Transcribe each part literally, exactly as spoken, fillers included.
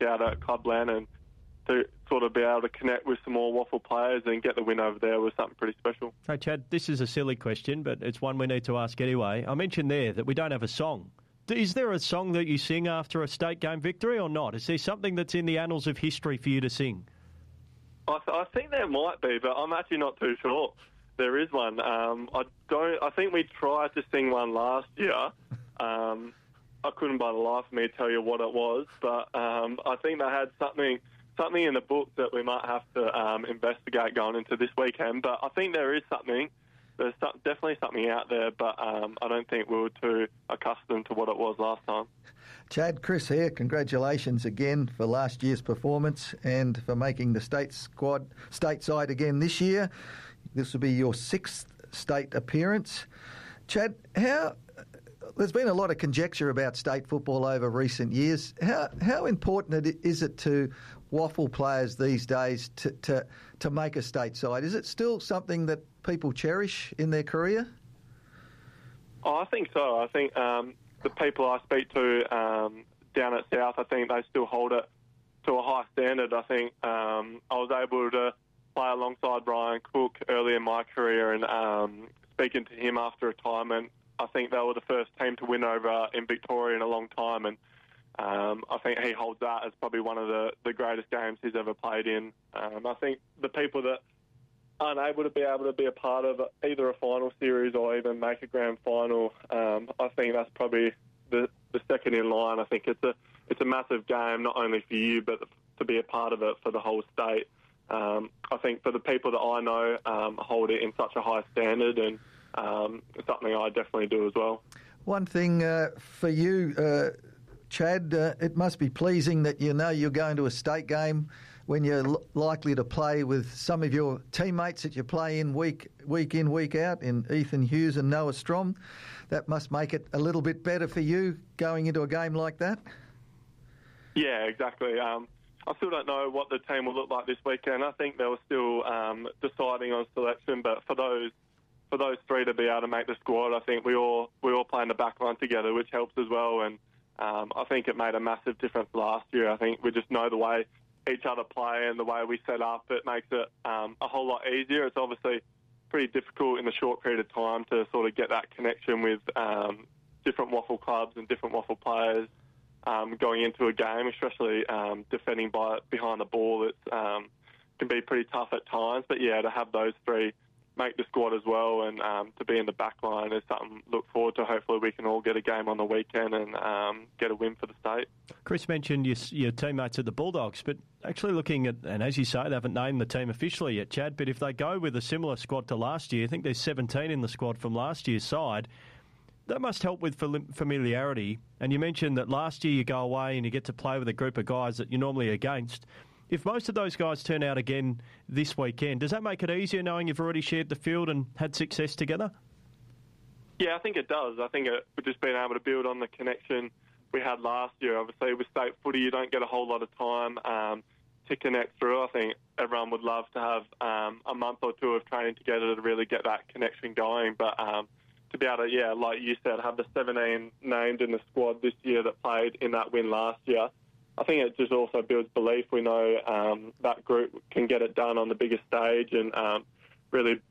week out at Clubland, and to sort of be able to connect with some more Waffle players and get the win over there was something pretty special. Hey, Chad, this is a silly question, but it's one we need to ask anyway. I mentioned there that we don't have a song. Is there a song that you sing after a state game victory or not? Is there something that's in the annals of history for you to sing? I, th- I think there might be, but I'm actually not too sure. There is one. Um, I don't. I think we tried to sing one last year. Um, I couldn't by the life of me tell you what it was, but um, I think they had something something in the book that we might have to um, investigate going into this weekend. But I think there is something. There's some, definitely something out there, but um, I don't think we were too accustomed to what it was last time. Chad, Chris here. Congratulations again for last year's performance and for making the state squad stateside again this year. This will be your sixth state appearance. Chad, how there's been a lot of conjecture about state football over recent years. How how important is it to Waffle players these days to, to, to make a state side? Is it still something that people cherish in their career? Oh, I think so. I think um, the people I speak to um, down at South, I think they still hold it to a high standard. I think um, I was able to play alongside Ryan Cook early in my career, and um, speaking to him after retirement, I think they were the first team to win over in Victoria in a long time, and um, I think he holds that as probably one of the, the greatest games he's ever played in. Um, I think the people that aren't able to be able to be a part of either a final series or even make a grand final, um, I think that's probably the, the second in line. I think it's a it's a massive game, not only for you, but to be a part of it for the whole state. Um, I think for the people that I know um, hold it in such a high standard, and um, it's something I definitely do as well. One thing uh, for you, uh, Chad, uh, it must be pleasing that you know you're going to a state game when you're l- likely to play with some of your teammates that you play in week week in, week out, in Ethan Hughes and Noah Strom. That must make it a little bit better for you going into a game like that? Yeah, exactly. Um, I still don't know what the team will look like this weekend. I think they were still um, deciding on selection, but for those for those three to be able to make the squad, I think we all we all play in the back line together, which helps as well. And um, I think it made a massive difference last year. I think we just know the way each other play and the way we set up. It makes it um, a whole lot easier. It's obviously pretty difficult in a short period of time to sort of get that connection with um, different Waffle clubs and different Waffle players. Um, going into a game, especially um, defending by behind the ball, it um, can be pretty tough at times. But yeah, to have those three make the squad as well, and um, to be in the back line is something to look forward to. Hopefully we can all get a game on the weekend and um, get a win for the state. Chris mentioned your, your teammates at the Bulldogs, but actually looking at, and as you say, they haven't named the team officially yet, Chad, but if they go with a similar squad to last year, I think there's seventeen in the squad from last year's side, that must help with familiarity. And you mentioned that last year you go away and you get to play with a group of guys that you're normally against. If most of those guys turn out again this weekend, does that make it easier knowing you've already shared the field and had success together? Yeah, I think it does. I think it, we've just been able to build on the connection we had last year. Obviously, with state footy, you don't get a whole lot of time um, to connect through. I think everyone would love to have um, a month or two of training together to really get that connection going. But um, to be able to, yeah, like you said, have the seventeen named in the squad this year that played in that win last year, I think it just also builds belief. We know um, that group can get it done on the biggest stage, and um, really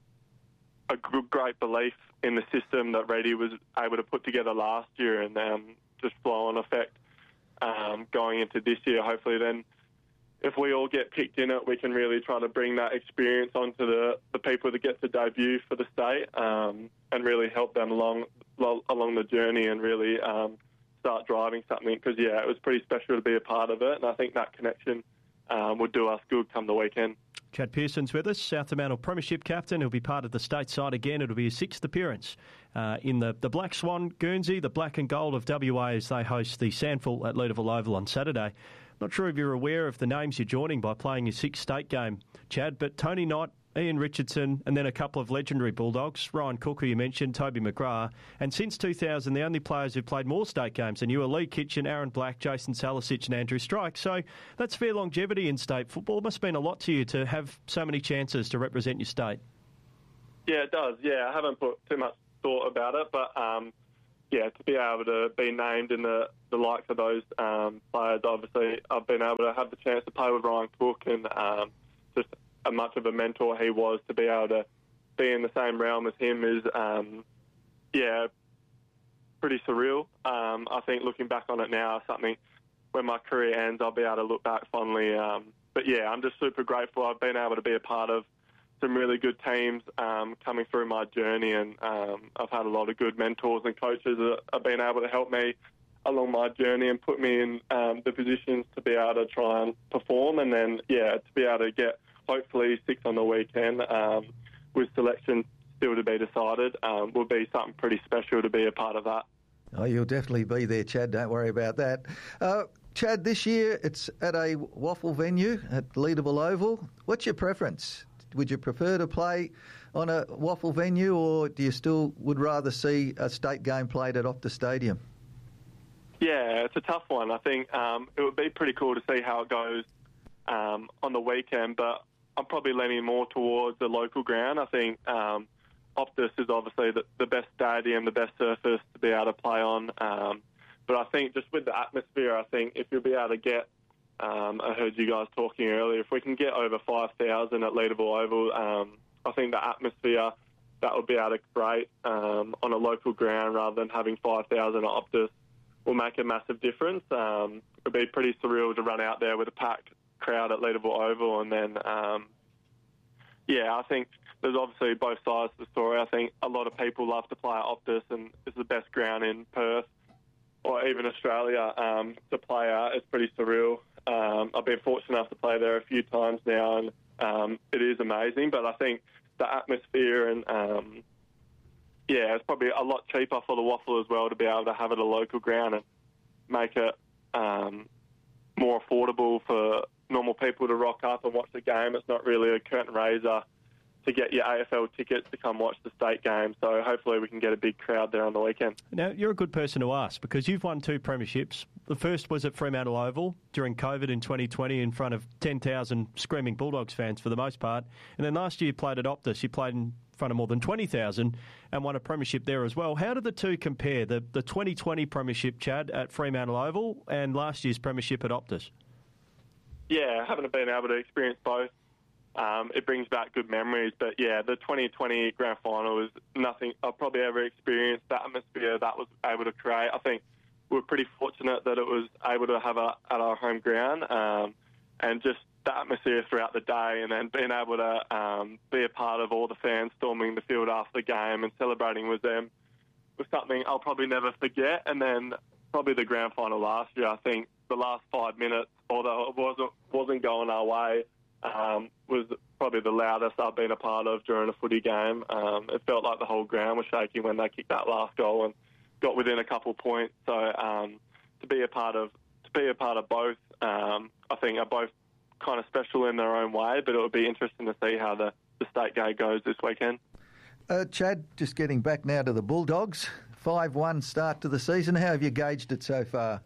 a great belief in the system that Reddy was able to put together last year, and um, just flow-on effect um, going into this year. Hopefully then, if we all get picked in it, we can really try to bring that experience onto the, the people that get to debut for the state, um, and really help them along along the journey and really um, start driving something. Because, yeah, it was pretty special to be a part of it, and I think that connection um, would do us good come the weekend. Chad Pearson's with us, South Fremantle Premiership captain. He'll be part of the state side again. It'll be his sixth appearance uh, in the, the Black Swan Guernsey, the black and gold of W A, as they host the Sandful at Leederville Oval on Saturday. Not sure if you're aware of the names you're joining by playing your sixth state game, Chad, but Tony Knight, Ian Richardson, and then a couple of legendary Bulldogs, Ryan Cook, who you mentioned, Toby McGrath, and since two thousand, the only players who've played more state games than you are Lee Kitchen, Aaron Black, Jason Salisic and Andrew Strike. So that's fair longevity in state football. It must have been a lot to you to have so many chances to represent your state. Yeah, it does. Yeah, I haven't put too much thought about it, but um, yeah, to be able to be named in the, the likes of those um, players, obviously I've been able to have the chance to play with Ryan Cook, and um, just as much of a mentor he was, to be able to be in the same realm as him is, um, yeah, pretty surreal. Um, I think looking back on it now, something when my career ends, I'll be able to look back fondly. Um, but yeah, I'm just super grateful. I've been able to be a part of some really good teams um, coming through my journey, and um, I've had a lot of good mentors and coaches that have been able to help me along my journey and put me in um, the positions to be able to try and perform, and then, yeah, to be able to get hopefully six on the weekend um, with selection still to be decided um, will be something pretty special to be a part of that. Oh, you'll definitely be there, Chad. Don't worry about that. Uh, Chad, this year it's at a waffle venue at Leederville Oval. What's your preference? Would you prefer to play on a waffle venue, or do you still would rather see a state game played at Optus Stadium? Yeah, it's a tough one. I think um, it would be pretty cool to see how it goes um, on the weekend, but I'm probably leaning more towards the local ground. I think um, Optus is obviously the, the best stadium, the best surface to be able to play on. Um, but I think just with the atmosphere, I think if you'll be able to get Um, I heard you guys talking earlier. If we can get over five thousand at Leederville Oval, um, I think the atmosphere that would be able to create um, on a local ground rather than having five thousand at Optus will make a massive difference. Um, it would be pretty surreal to run out there with a packed crowd at Leederville Oval, and then, um, yeah, I think there's obviously both sides to the story. I think a lot of people love to play at Optus, and it's the best ground in Perth or even Australia um, to play at. It's pretty surreal. Um, I've been fortunate enough to play there a few times now, and um, it is amazing. But I think the atmosphere and, um, yeah, it's probably a lot cheaper for the waffle as well to be able to have it at a local ground and make it um, more affordable for normal people to rock up and watch the game. It's not really a curtain raiser to get your A F L tickets to come watch the state game. So hopefully we can get a big crowd there on the weekend. Now, you're a good person to ask because you've won two premierships. The first was at Fremantle Oval during COVID in twenty twenty in front of ten thousand screaming Bulldogs fans for the most part. And then last year you played at Optus. You played in front of more than twenty thousand and won a premiership there as well. How do the two compare, the, the twenty twenty premiership, Chad, at Fremantle Oval and last year's premiership at Optus? Yeah, haven't been able to experience both. Um, it brings back good memories, but yeah, the twenty twenty grand final was nothing I've probably ever experienced. The atmosphere that was able to create, I think we were pretty fortunate that it was able to have a, at our home ground, um, and just the atmosphere throughout the day, and then being able to um, be a part of all the fans storming the field after the game and celebrating with them was something I'll probably never forget. And then probably the grand final last year, I think the last five minutes, although it wasn't wasn't going our way, Um, was probably the loudest I've been a part of during a footy game. Um, it felt like the whole ground was shaking when they kicked that last goal and got within a couple points. So um, to be a part of to be a part of both, um, I think are both kind of special in their own way. But it would be interesting to see how the, the state game goes this weekend. Uh, Chad, just getting back now to the Bulldogs, five one start to the season. How have you gauged it so far?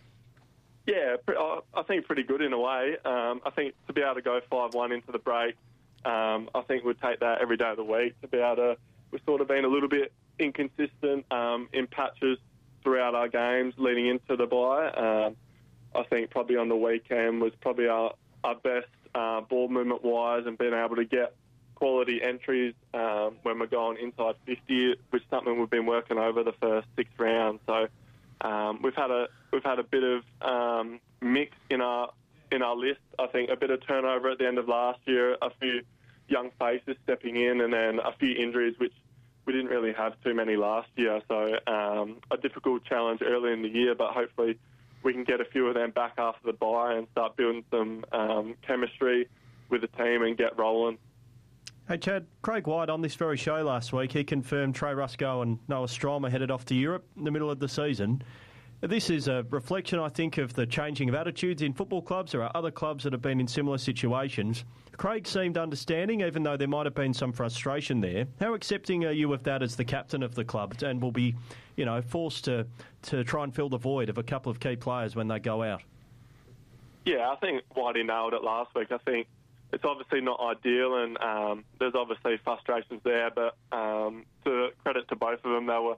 Yeah, I think pretty good in a way. Um, I think to be able to go five one into the break, um, I think we'd take that every day of the week. To be able to, we've sort of been a little bit inconsistent um, in patches throughout our games leading into the bye. Um, I think probably on the weekend was probably our, our best uh, ball movement-wise and being able to get quality entries um, when we're going inside fifty, which is something we've been working over the first six rounds. So um, we've had a we've had a bit of um, mix in our in our list. I think a bit of turnover at the end of last year, a few young faces stepping in, and then a few injuries, which we didn't really have too many last year. So um, a difficult challenge early in the year, but hopefully we can get a few of them back after the bye and start building some um, chemistry with the team and get rolling. Hey, Chad, Craig White on this very show last week, he confirmed Trey Ruscoe and Noah Strom are headed off to Europe in the middle of the season. This is a reflection, I think, of the changing of attitudes in football clubs. There are other clubs that have been in similar situations. Craig seemed understanding, even though there might have been some frustration there. How accepting are you of that as the captain of the club and will be, you know, forced to, to try and fill the void of a couple of key players when they go out? Yeah, I think Whitey nailed it last week. I think it's obviously not ideal and um, there's obviously frustrations there, but um, to credit to both of them, they were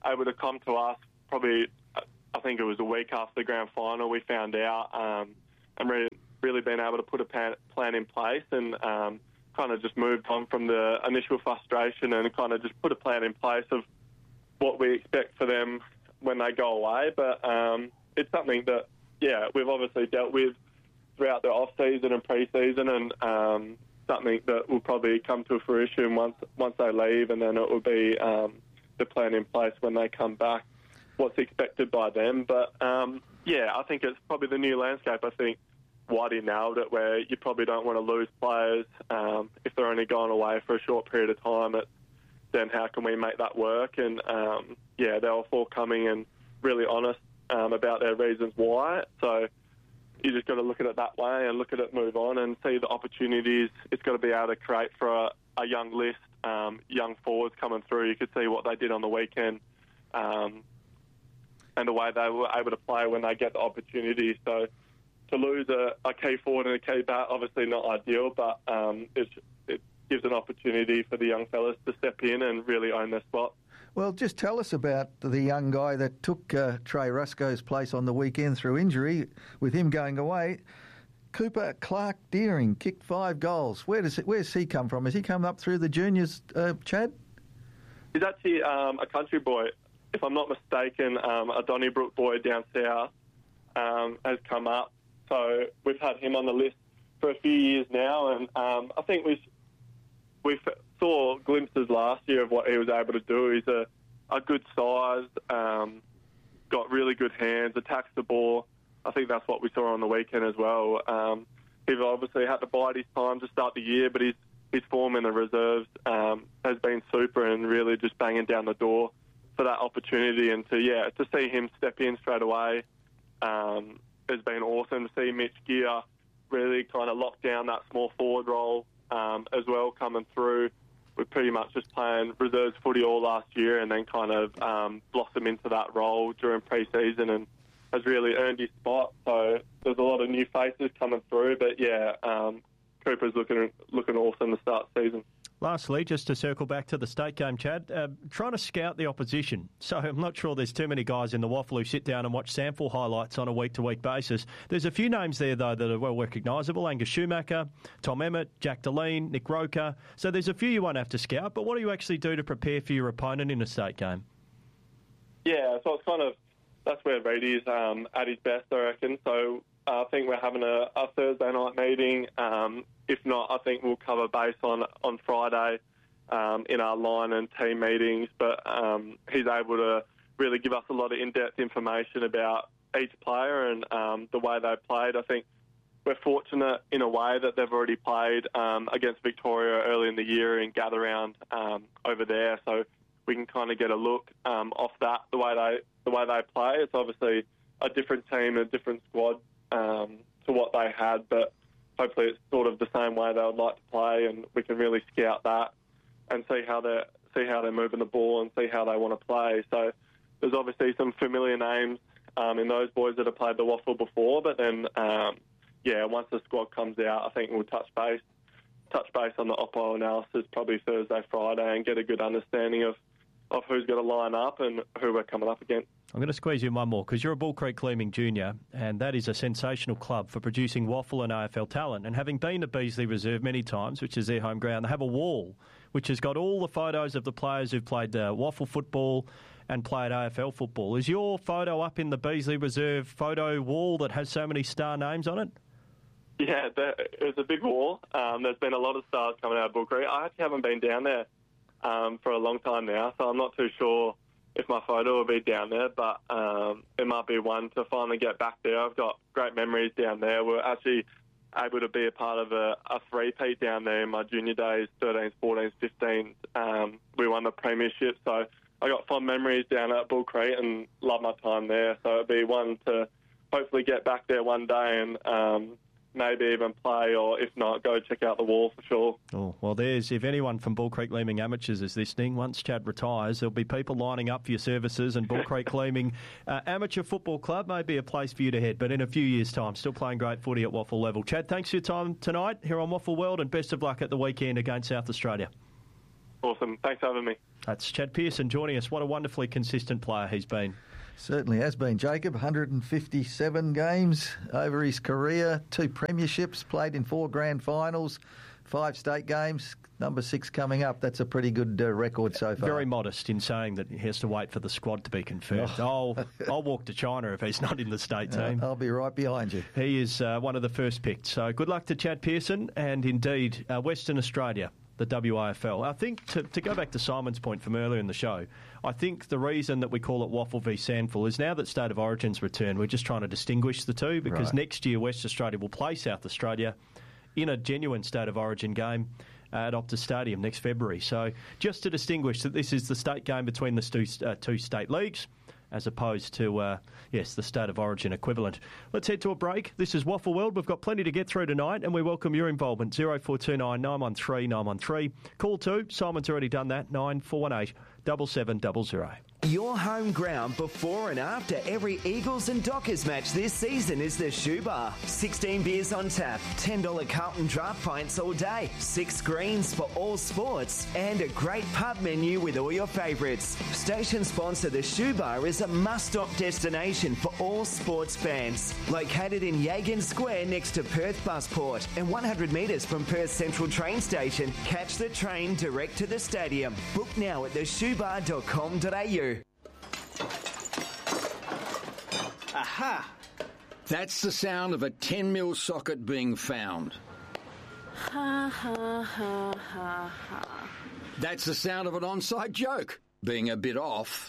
able to come to us probably, I think it was a week after the grand final, we found out, um, and really, really been able to put a plan, plan in place and um, kind of just moved on from the initial frustration and kind of just put a plan in place of what we expect for them when they go away. But um, it's something that, yeah, we've obviously dealt with throughout the off-season and pre-season, and um, something that will probably come to fruition once once they leave, and then it will be um, the plan in place when they come back, what's expected by them. But, um, yeah, I think it's probably the new landscape. I think Whitey nailed it, where you probably don't want to lose players um, if they're only going away for a short period of time. It's, then how can we make that work? And, um, yeah, they were forthcoming and really honest um, about their reasons why. So you just got to look at it that way and look at it, move on, and see the opportunities it's got to be able to create for a, a young list, um, young forwards coming through. You could see what they did on the weekend um, and the way they were able to play when they get the opportunity. So to lose a, a key forward and a key bat, obviously not ideal, but um, it's, it gives an opportunity for the young fellas to step in and really own their spot. Well, just tell us about the young guy that took uh, Trey Rusco's place on the weekend through injury. With him going away, Cooper Clark Deering kicked five goals. Where does it, where's he come from? Has he come up through the juniors, uh, Chad? He's actually um, a country boy. If I'm not mistaken, um, a Donnybrook boy down south um, has come up. So we've had him on the list for a few years now, and um, I think we we saw glimpses last year of what he was able to do. He's a, a good size, um, got really good hands, attacks the ball. I think that's what we saw on the weekend as well. Um, he's obviously had to bide his time to start the year, but his, his form in the reserves um, has been super and really just banging down the door for that opportunity. And to, yeah, to see him step in straight away um, has been awesome. To see Mitch Gear really kind of lock down that small forward role um, as well coming through. We're pretty much just playing reserves footy all last year and then kind of um, blossom into that role during pre-season and has really earned his spot. So there's a lot of new faces coming through, but yeah, um, Cooper's looking looking awesome to start the season. Lastly, just to circle back to the state game, Chad, uh, trying to scout the opposition. So I'm not sure there's too many guys in the waffle who sit down and watch sample highlights on a week-to-week basis. There's a few names there, though, that are well recognisable. Angus Schumacher, Tom Emmett, Jack Deline, Nick Roker. So there's a few you won't have to scout, but what do you actually do to prepare for your opponent in a state game? Yeah, so it's kind of, that's where Reedy's um, at his best, I reckon. So uh, I think we're having a, a Thursday night meeting. Um, if not, I think we'll cover base on, on Friday um, in our line and team meetings. But um, he's able to really give us a lot of in-depth information about each player and um, the way they played. I think we're fortunate in a way that they've already played um, against Victoria early in the year in gather round um, over there. So we can kind of get a look um, off that, the way they the way they play. It's obviously a different team, a different squad um, to what they had, but hopefully it's sort of the same way they would like to play, and we can really scout that and see how they're see how they're moving the ball and see how they want to play. So there's obviously some familiar names um, in those boys that have played the waffle before, but then um, yeah, once the squad comes out, I think we'll touch base touch base on the oppo analysis probably Thursday, Friday, and get a good understanding of of who's going to line up and who we're coming up against. I'm going to squeeze you in one more because you're a Bull Creek Cleaming junior, and that is a sensational club for producing waffle and A F L talent. And having been to Beasley Reserve many times, which is their home ground, they have a wall which has got all the photos of the players who've played uh, waffle football and played A F L football. Is your photo up in the Beasley Reserve photo wall that has so many star names on it? Yeah, there, it was a big wall. Um, there's been a lot of stars coming out of Bull Creek. I actually haven't been down there Um, for a long time now, so I'm not too sure if my photo will be down there, but um, it might be one to finally get back there. I've got great memories down there. We're actually able to be a part of a, a three-peat down there in my junior days, thirteens, fourteens, fifteens. Um, we won the premiership, so I got fond memories down at Bull Creek and love my time there. So it'd be one to hopefully get back there one day and um, maybe even play, or if not, go check out the wall for sure. Oh, well, there's, if anyone from Bull Creek Leaming Amateurs is listening, once Chad retires, there'll be people lining up for your services, and Bull Creek Leaming uh, Amateur Football Club may be a place for you to head, but in a few years' time, still playing great footy at waffle level. Chad, thanks for your time tonight here on Waffle World, and best of luck at the weekend against South Australia. Awesome. Thanks for having me. That's Chad Pearson joining us. What a wonderfully consistent player he's been. Certainly has been, Jacob. one hundred fifty-seven games over his career, two premierships, played in four grand finals, five state games, number six coming up. That's a pretty good uh, record so far. Very modest in saying that he has to wait for the squad to be confirmed. Oh. I'll, I'll walk to China if he's not in the state team. Uh, I'll be right behind you. He is uh, one of the first picked. So good luck to Chad Pearson and indeed uh, Western Australia, the W A F L. I think, to, to go back to Simon's point from earlier in the show, I think the reason that we call it Waffle v Sandful is now that State of Origin's returned, we're just trying to distinguish the two, because right. next year West Australia will play South Australia in a genuine State of Origin game at Optus Stadium next February. So just to distinguish that this is the state game between the two, uh, two state leagues, as opposed to, uh, yes, the State of Origin equivalent. Let's head to a break. This is Waffle World. We've got plenty to get through tonight, and we welcome your involvement. oh four two nine, nine one three, nine one three. Call two. Simon's already done that. nine four one eight, seven seven zero zero. Your home ground before and after every Eagles and Dockers match this season is the Shoe Bar. sixteen beers on tap, ten dollars Carlton draft pints all day, six screens for all sports, and a great pub menu with all your favourites. Station sponsor The Shoe Bar is a must-stop destination for all sports fans. Located in Yagan Square next to Perth Busport and one hundred metres from Perth Central train station, catch the train direct to the stadium. Book now at the shoe bar dot com dot a u. Aha! That's the sound of a ten mil socket being found. Ha ha ha ha ha. That's the sound of an onside joke being a bit off.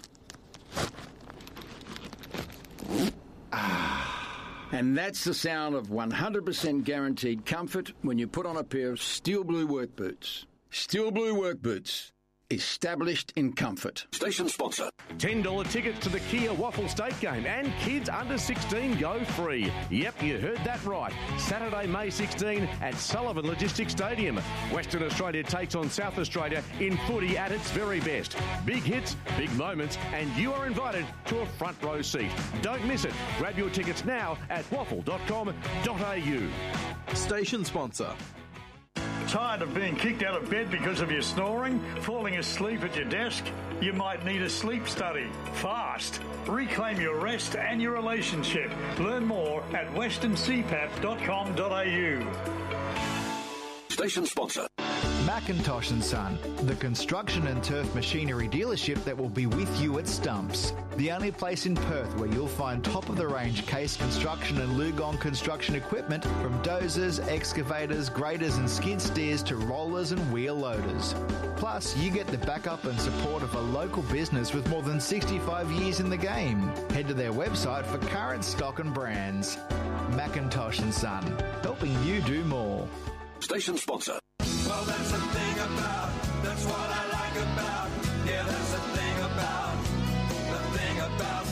Ah. And that's the sound of one hundred percent guaranteed comfort when you put on a pair of Steel Blue work boots. Steel Blue work boots. Established in comfort. Station sponsor. ten dollars tickets to the Kia Waffle State game, and kids under sixteen go free. Yep, you heard that right. Saturday, May sixteenth at Sullivan Logistics Stadium. Western Australia takes on South Australia in footy at its very best. Big hits, big moments, and you are invited to a front row seat. Don't miss it. Grab your tickets now at waffle dot com dot a u. Station sponsor. Tired of being kicked out of bed because of your snoring? Falling asleep at your desk? You might need a sleep study. Fast. Reclaim your rest and your relationship. Learn more at western c pap dot com dot a u. Station sponsor. Macintosh and Son, the construction and turf machinery dealership that will be with you at Stumps. The only place in Perth where you'll find top-of-the-range Case Construction and Lugong construction equipment, from dozers, excavators, graders and skid steers to rollers and wheel loaders. Plus, you get the backup and support of a local business with more than sixty-five years in the game. Head to their website for current stock and brands. Macintosh and Son, helping you do more. Station sponsor. Well, that's the thing about, that's what I like about, yeah, that's the thing about, the thing about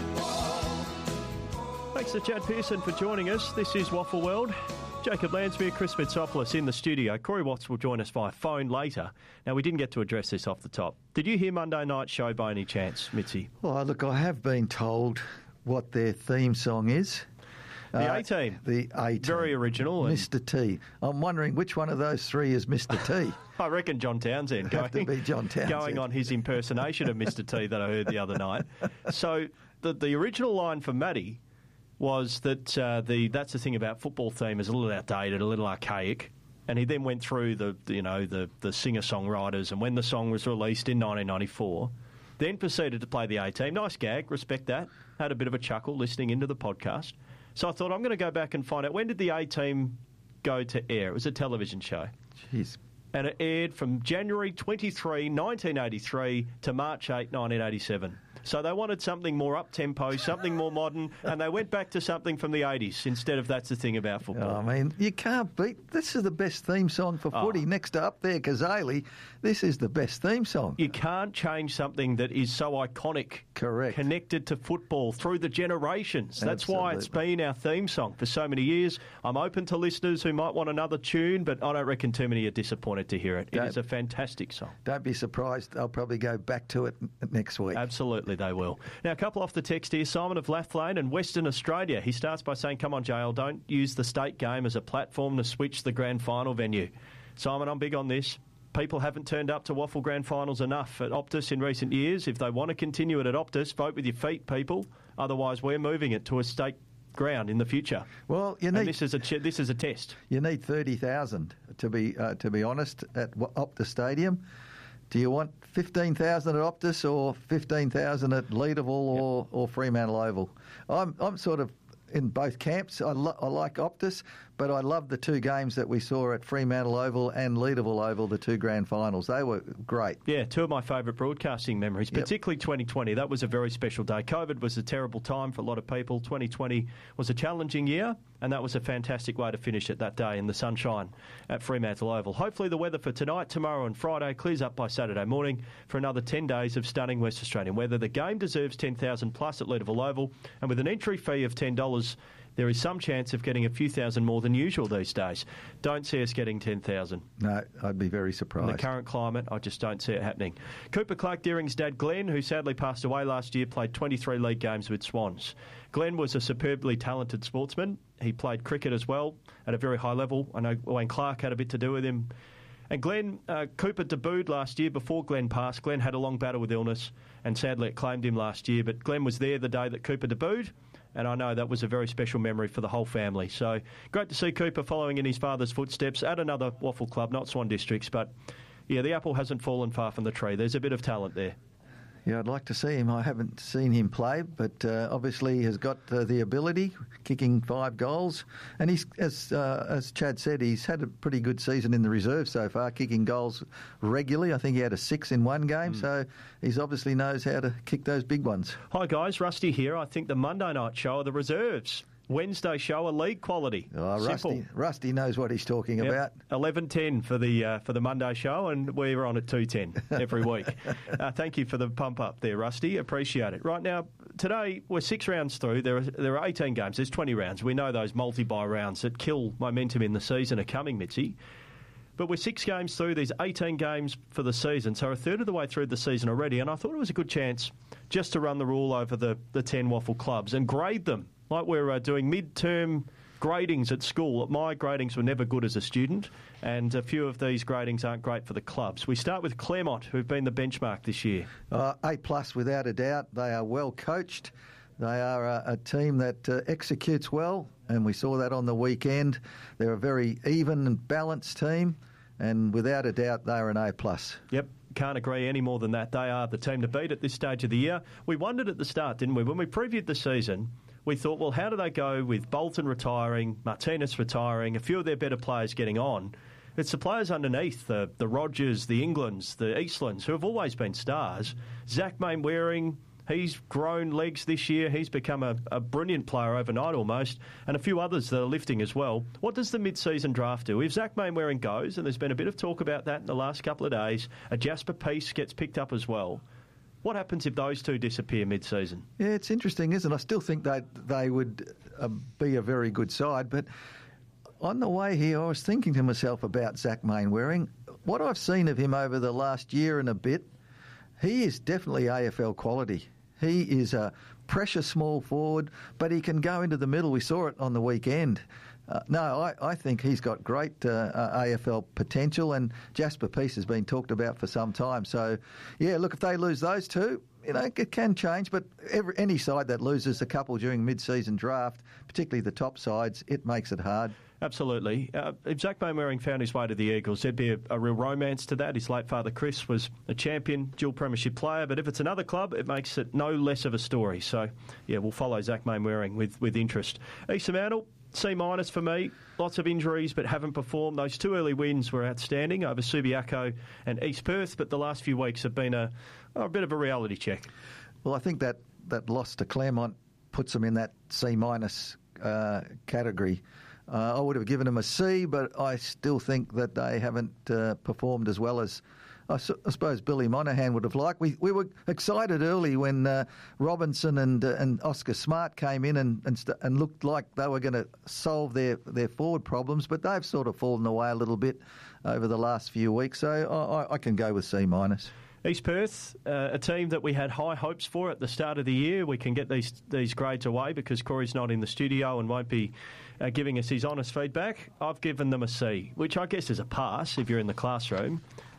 football. Thanks to Chad Pearson for joining us. This is Waffle World. Jacob Lansbury, Chris Mitsopoulos in the studio. Corey Watts will join us via phone later. Now, we didn't get to address this off the top. Did you hear Monday Night Show by any chance, Mitzi? Well, look, I have been told what their theme song is. The A-Team. Uh, the A-Team. Very original. And Mister T. I'm wondering which one of those three is Mister T. I reckon John Townsend. Going, have to be John Townsend. Going on his impersonation of Mister T that I heard the other night. So the the original line for Matty was that uh, the that's the thing about football theme is a little outdated, a little archaic. And he then went through the you know the the singer-songwriters, and when the song was released in nineteen ninety-four, then proceeded to play the A-Team. Nice gag, respect that. Had a bit of a chuckle listening into the podcast. So I thought, I'm going to go back and find out, when did the A-Team go to air? It was a television show. Jeez. And it aired from January twenty-third, nineteen eighty-three to March eighth, nineteen eighty-seven. So they wanted something more up-tempo, something more modern, and they went back to something from the eighties instead of That's the Thing About Football. Oh, I mean, you can't beat... This is the best theme song for footy. Oh. Next to Up There, Kazali, this is the best theme song. You can't change something that is so iconic. Correct. Connected to football through the generations. That's Absolutely. Why it's been our theme song for so many years. I'm open to listeners who might want another tune, but I don't reckon too many are disappointed to hear it. Don't, it is a fantastic song. Don't be surprised. I'll probably go back to it next week. Absolutely, they will. Now, a couple off the text here. Simon of Lathlane and Western Australia. He starts by saying, come on, J L, don't use the state game as a platform to switch the grand final venue. Simon, I'm big on this. people haven't turned up to Waffle Grand Finals enough at Optus in recent years. If they want to continue it at Optus, vote with your feet, people. Otherwise, we're moving it to a state ground in the future. Well, you need and this is a ch- this is a test. You need thirty thousand to be uh, to be honest at Optus Stadium. Do you want fifteen thousand at Optus or fifteen thousand at Leederville or, yep. or Fremantle Oval? I'm I'm sort of in both camps. I, lo- I like Optus, but I love the two games that we saw at Fremantle Oval and Leederville Oval, the two grand finals. They were great. Yeah, two of my favourite broadcasting memories, Yep. particularly twenty twenty. That was a very special day. COVID was a terrible time for a lot of people. twenty twenty was a challenging year, and that was a fantastic way to finish it that day in the sunshine at Fremantle Oval. Hopefully the weather for tonight, tomorrow and Friday clears up by Saturday morning for another ten days of stunning West Australian weather. The game deserves ten thousand plus at Leederville Oval, and with an entry fee of ten dollars, there is some chance of getting a few thousand more than usual these days. Don't see us getting ten thousand. No, I'd be very surprised. In the current climate, I just don't see it happening. Cooper Clark-Deering's dad, Glenn, who sadly passed away last year, played twenty-three league games with Swans. Glenn was a superbly talented sportsman. He played cricket as well at a very high level. I know Wayne Clark had a bit to do with him. And Glenn, uh, Cooper debuted last year before Glenn passed. Glenn had a long battle with illness, and sadly it claimed him last year. But Glenn was there the day that Cooper debuted, and I know that was a very special memory for the whole family. So great to see Cooper following in his father's footsteps at another Waffle club, not Swan Districts. But, yeah, the apple hasn't fallen far from the tree. There's a bit of talent there. Yeah, I'd like to see him. I haven't seen him play, but uh, obviously he has got uh, the ability, kicking five goals. And he's, as uh, as Chad said, he's had a pretty good season in the reserve so far, kicking goals regularly. I think he had a six in one game, mm. so he's obviously knows how to kick those big ones. Hi guys, Rusty here. I think the Monday night show are the reserves. Wednesday show are league quality. Oh, Rusty, Rusty knows what he's talking yep. about. eleven ten for the uh, for the Monday show, and we're on at two ten every week. uh, thank you for the pump up there, Rusty. Appreciate it. Right now, today we're six rounds through. There are there are eighteen games. There's twenty rounds. We know those multi-bye rounds that kill momentum in the season are coming, Mitzi. But we're six games through. There's eighteen games for the season, so a third of the way through the season already. And I thought it was a good chance just to run the rule over the, the ten Waffle clubs and grade them. Like we're uh, doing mid-term gradings at school. My gradings were never good as a student, and a few of these gradings aren't great for the clubs. We start with Claremont, who've been the benchmark this year. Uh, A plus without a doubt. They are well coached. They are a, a team that uh, executes well, and we saw that on the weekend. They're a very even and balanced team, and without a doubt, they're an A plus. Yep. Can't agree any more than that. They are the team to beat at this stage of the year. We wondered at the start, didn't we? When we previewed the season, we thought, well, how do they go with Bolton retiring, Martinez retiring, a few of their better players getting on? It's the players underneath, the the Rogers, the Englands, the Eastlands, who have always been stars. Zach Mainwaring, he's grown legs this year. He's become a, a brilliant player overnight almost, and a few others that are lifting as well. What does the mid-season draft do? If Zach Mainwaring goes, and there's been a bit of talk about that in the last couple of days, a Jasper Peace gets picked up as well. What happens if those two disappear mid-season? Yeah, it's interesting, isn't it? I still think that they would uh, be a very good side, but on the way here, I was thinking to myself about Zach Mainwaring. What I've seen of him over the last year and a bit, he is definitely A F L quality. He is a pressure small forward, but he can go into the middle. We saw it on the weekend. Uh, no, I, I think he's got great uh, uh, A F L potential, and Jasper Peace has been talked about for some time. So, yeah, look, if they lose those two, you know, it can change, but every, any side that loses a couple during mid-season draft, particularly the top sides, it makes it hard. Absolutely. Uh, if Zach Mainwaring found his way to the Eagles, there'd be a, a real romance to that. His late father, Chris, was a champion, dual premiership player, but if it's another club, it makes it no less of a story. So, yeah, we'll follow Zach Mainwaring with, with interest. East Fremantle, C minus for me. Lots of injuries, but haven't performed. Those two early wins were outstanding over Subiaco and East Perth, but the last few weeks have been a, a bit of a reality check. Well, I think that, that loss to Claremont puts them in that C minus uh, category. Uh, I would have given them a C, but I still think that they haven't uh, performed as well as I, su- I suppose Billy Monahan would have liked. We we were excited early when uh, Robinson and uh, and Oscar Smart came in and and, st- and looked like they were going to solve their, their forward problems, but they've sort of fallen away a little bit over the last few weeks. So I, I can go with C minus. East Perth, uh, a team that we had high hopes for at the start of the year. We can get these these grades away because Corey's not in the studio and won't be uh, giving us his honest feedback. I've given them a C, which I guess is a pass if you're in the classroom.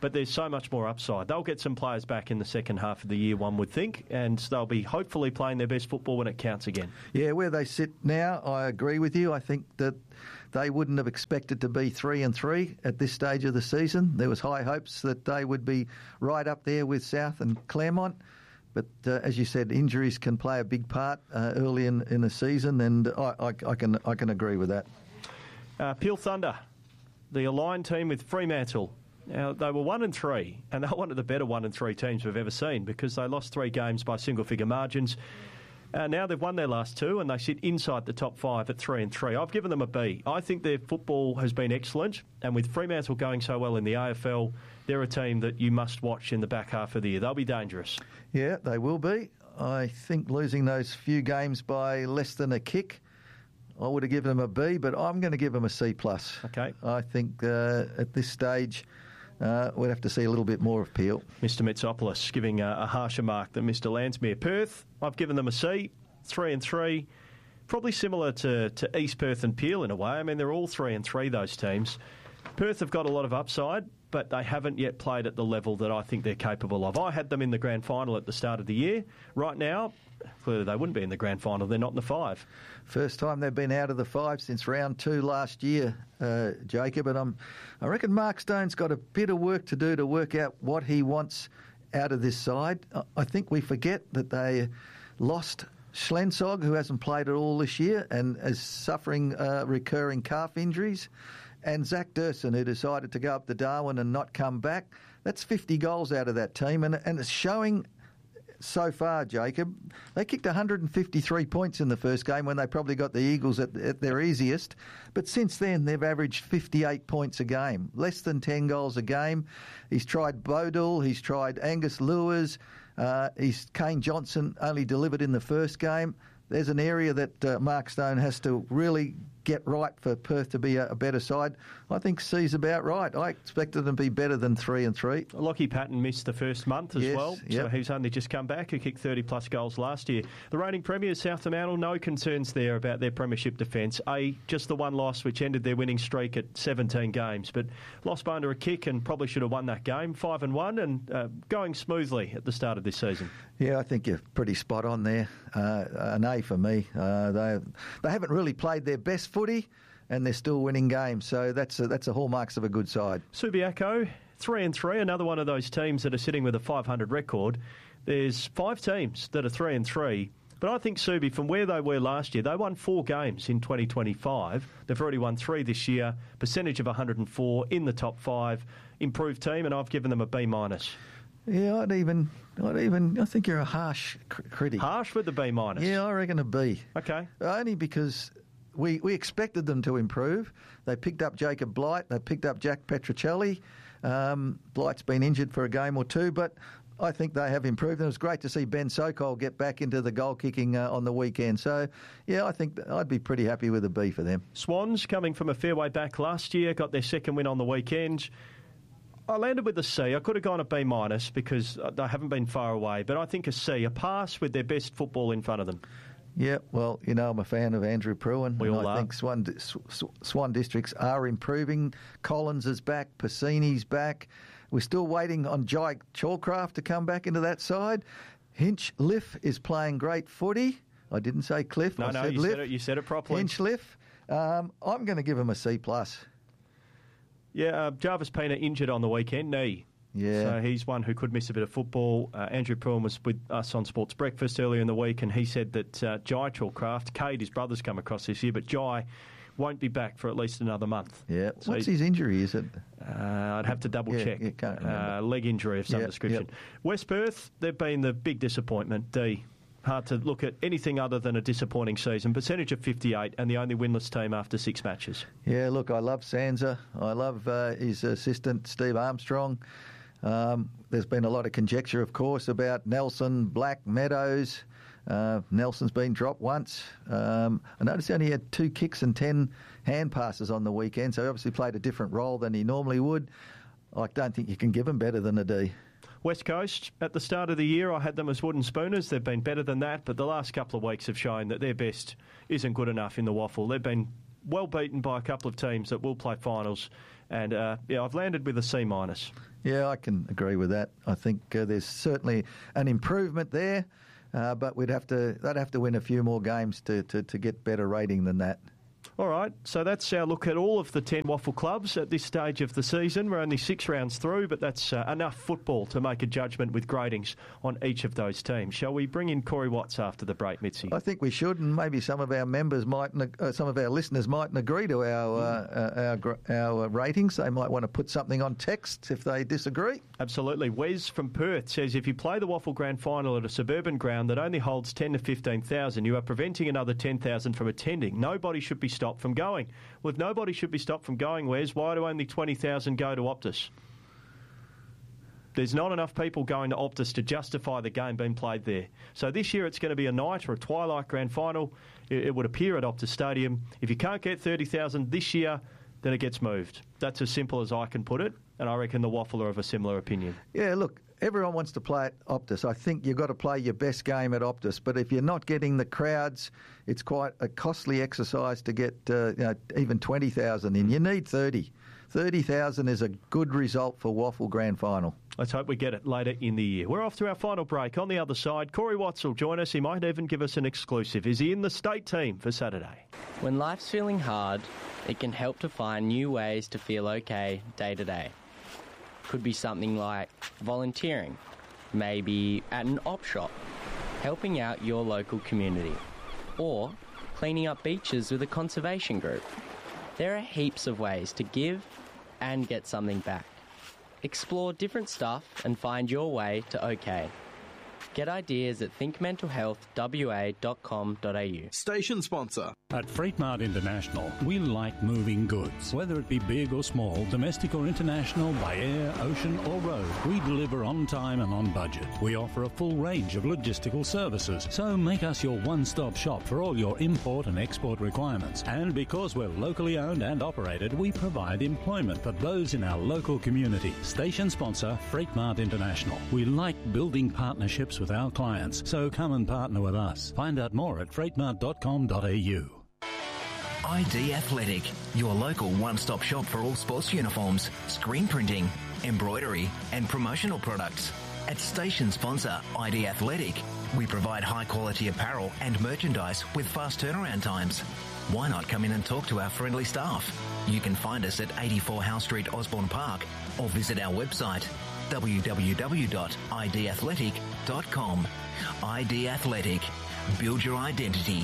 but there's so much more upside. They'll get some players back in the second half of the year, one would think, and they'll be hopefully playing their best football when it counts again. Yeah, where they sit now, I agree with you. I think that they wouldn't have expected to be three and three at this stage of the season. There was high hopes that they would be right up there with South and Claremont. But uh, as you said, injuries can play a big part uh, early in, in the season, and I, I, I can I can agree with that. Uh, Peel Thunder, the aligned team with Fremantle. Now, they were one and three, and they're one of the better one and three teams we've ever seen because they lost three games by single-figure margins. Uh, now they've won their last two, and they sit inside the top five at three and three. I've given them a B. I think their football has been excellent, and with Fremantle going so well in the A F L, they're a team that you must watch in the back half of the year. They'll be dangerous. Yeah, they will be. I think losing those few games by less than a kick, I would have given them a B, but I'm going to give them a C plus. Okay. I think uh, at this stage, uh, we'd have to see a little bit more of Peel. Mister Mitsopoulos giving a, a harsher mark than Mister Landsmere. Perth, I've given them a C, three and three. Probably similar to, to East Perth and Peel in a way. I mean, they're all three and three, those teams. Perth have got a lot of upside, but they haven't yet played at the level that I think they're capable of. I had them in the grand final at the start of the year. Right now, clearly they wouldn't be in the grand final. They're not in the five. First time they've been out of the five since round two last year, uh, Jacob. And I'm, I reckon Mark Stone's got a bit of work to do to work out what he wants out of this side. I think we forget that they lost Schlensog, who hasn't played at all this year and is suffering uh, recurring calf injuries, and Zach Durson, who decided to go up to Darwin and not come back. That's fifty goals out of that team, and, and it's showing so far, Jacob. They kicked one hundred fifty-three points in the first game when they probably got the Eagles at, at their easiest, but since then they've averaged fifty-eight points a game, less than ten goals a game. He's tried Bodul, he's tried Angus Lewis, uh, he's Kane Johnson only delivered in the first game. There's an area that uh, Mark Stone has to really get right for Perth to be a, a better side. I think C's about right. I expected them to be better than three and three. Lockie Patton missed the first month as yes, well, yep. so he's only just come back. He kicked thirty plus goals last year. The reigning premiers, South Fremantle, no concerns there about their premiership defence. A, just the one loss which ended their winning streak at seventeen games, but lost by under a kick and probably should have won that game. Five and one and uh, going smoothly at the start of this season. Yeah, I think you're pretty spot on there. Uh, an A for me. Uh, they they haven't really played their best footy, and they're still winning games. So that's a, that's a hallmarks of a good side. Subiaco, three and three, another one of those teams that are sitting with a five hundred record. There's five teams that are three and three, but I think Subi, from where they were last year, they won four games in twenty twenty-five. They've already won three this year. Percentage of one hundred and four in the top five. Improved team, and I've given them a B minus. Yeah, I'd even, I'd even, I think you're a harsh cr- critic. Harsh with the B minus? Yeah, I reckon a B. Okay. Only because we we expected them to improve. They picked up Jacob Blight. They picked up Jack Petrocelli. Um, Blight's been injured for a game or two, but I think they have improved. And it was great to see Ben Sokol get back into the goal kicking uh, on the weekend. So, yeah, I think I'd be pretty happy with a B for them. Swans, coming from a fair way back last year, got their second win on the weekend. I landed with a C. I could have gone a B minus because they haven't been far away, but I think a C, a pass with their best football in front of them. Yeah, well, you know, I'm a fan of Andrew Pruin. We all I are. think Swan, Swan Districts are improving. Collins is back. Piscini's back. We're still waiting on Jai Chalcraft to come back into that side. Hinchcliffe is playing great footy. I didn't say Cliff. No, I no, said you Liff. said it, you said it properly. Hinchcliffe. Um, I'm going to give him a C plus. Yeah, uh, Jarvis Pena injured on the weekend, knee. Yeah. So he's one who could miss a bit of football. Uh, Andrew Pruin was with us on Sports Breakfast earlier in the week, and he said that uh, Jai Chalcraft, Cade, his brother's come across this year, but Jai won't be back for at least another month. Yeah. So What's he, his injury, is it? Uh, I'd have to double yeah, check. You can't remember. Uh, leg injury of some yep, description. Yep. West Perth, they've been the big disappointment, D. Hard to look at anything other than a disappointing season. Percentage of fifty-eight and the only winless team after six matches. Yeah, look, I love Sansa. I love uh, his assistant, Steve Armstrong. Um, there's been a lot of conjecture, of course, about Nelson, Black, Meadows. Uh, Nelson's been dropped once. Um, I noticed he only had two kicks and ten hand passes on the weekend, so he obviously played a different role than he normally would. I don't think you can give him better than a D. West Coast, at the start of the year, I had them as wooden spooners. They've been better than that, but the last couple of weeks have shown that their best isn't good enough in the waffle. They've been well beaten by a couple of teams that will play finals. And, uh, yeah, I've landed with a C minus. Yeah, I can agree with that. I think uh, there's certainly an improvement there, uh, but we'd have to they'd have to win a few more games to, to, to get better rating than that. All right, so that's our look at all of the ten Waffle clubs at this stage of the season. We're only six rounds through, but that's uh, enough football to make a judgment with gradings on each of those teams. Shall we bring in Corey Watts after the break, Mitzi? I think we should, and maybe some of our members might, uh, some of our listeners mightn't agree to our, uh, uh, our our ratings. They might want to put something on text if they disagree. Absolutely. Wes from Perth says if you play the Waffle Grand Final at a suburban ground that only holds ten to fifteen thousand, you are preventing another ten thousand from attending. Nobody should be stopped from going. Well, if nobody should be stopped from going, Wes, why do only twenty thousand go to Optus? There's not enough people going to Optus to justify the game being played there. So this year it's going to be a night or a twilight grand final. It, it would appear at Optus Stadium. If you can't get thirty thousand this year, then it gets moved. That's as simple as I can put it, and I reckon the Waffle are of a similar opinion. Yeah, look, everyone wants to play at Optus. I think you've got to play your best game at Optus. But if you're not getting the crowds, it's quite a costly exercise to get uh, you know, even twenty thousand in. You need thirty. thirty thousand is a good result for Waffle Grand Final. Let's hope we get it later in the year. We're off to our final break. On the other side, Corey Watts will join us. He might even give us an exclusive. Is he in the state team for Saturday? When life's feeling hard, it can help to find new ways to feel okay day to day. Could be something like volunteering, maybe at an op shop, helping out your local community, or cleaning up beaches with a conservation group. There are heaps of ways to give and get something back. Explore different stuff and find your way to OK. Get ideas at think mental health w a dot com dot a u. Station sponsor. At Freight Mart International, we like moving goods. Whether it be big or small, domestic or international, by air, ocean or road, we deliver on time and on budget. We offer a full range of logistical services, so make us your one-stop shop for all your import and export requirements. And because we're locally owned and operated, we provide employment for those in our local community. Station sponsor, Freight Mart International. We like building partnerships with our clients, so come and partner with us. Find out more at freight mart dot com dot a u. I D Athletic, your local one-stop shop for all sports uniforms, screen printing, embroidery and promotional products. At station sponsor I D Athletic, we provide high-quality apparel and merchandise with fast turnaround times. Why not come in and talk to our friendly staff? You can find us at eighty-four Howe Street, Osborne Park, or visit our website w w w dot i d athletic dot com. I D Athletic. Build your identity.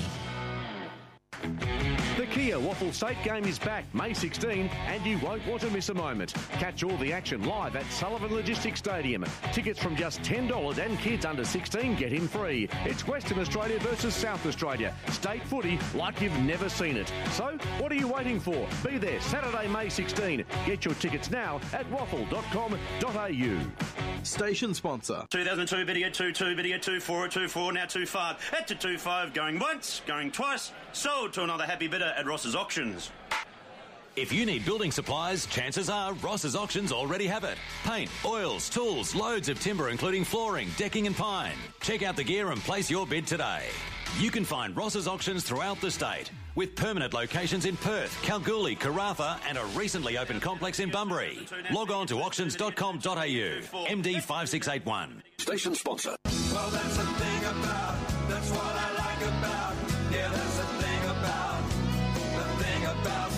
The Kia Waffle State game is back May sixteenth, and you won't want to miss a moment. Catch all the action live at Sullivan Logistics Stadium. Tickets from just ten dollars, and kids under sixteen get in free. It's Western Australia versus South Australia. State footy like you've never seen it. So, what are you waiting for? Be there Saturday, May sixteenth. Get your tickets now at waffle dot com dot a u. Station sponsor. two thousand two, video two two, video two four, two four, now two five. At to two five, going once, going twice. Sold to another happy bidder at Ross's Auctions. If you need building supplies, chances are Ross's Auctions already have it. Paint, oils, tools, loads of timber including flooring, decking and pine. Check out the gear and place your bid today. You can find Ross's Auctions throughout the state, with permanent locations in Perth, Kalgoorlie, Karratha and a recently opened complex in Bunbury. Log on to auctions dot com dot a u. M D five six eight one. Station sponsor. Well, that's the thing about, that's what I like about, yeah, that's the thing about, the thing about